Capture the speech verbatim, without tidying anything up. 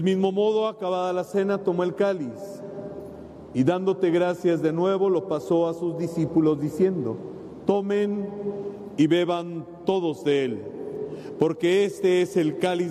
Del mismo modo, acabada la cena, tomó el cáliz y dándote gracias de nuevo, lo pasó a sus discípulos diciendo: tomen y beban todos de él, porque este es el cáliz